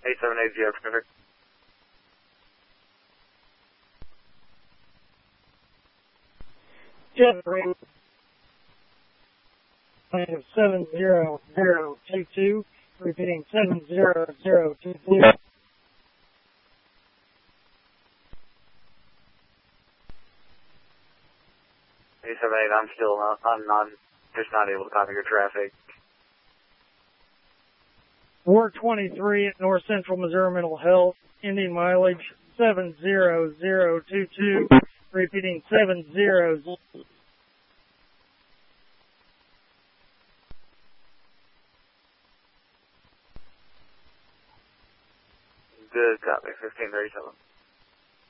8780 Pacific. Jet 70022, repeating 70022. 878, I'm still not, I'm just not able to copy your traffic. 423 at North Central Missouri Mental Health, ending mileage 70022, repeating 70. Good copy, 1537.